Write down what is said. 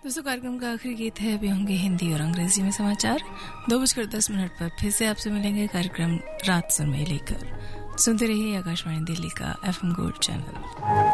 दोस्तों, कार्यक्रम का आखिरी गीत है। अभी होंगे हिंदी और अंग्रेजी में समाचार। 2:10 पर फिर से आपसे मिलेंगे कार्यक्रम रात समय लेकर। सुनते रहिए आकाशवाणी दिल्ली का FM गोल्ड चैनल।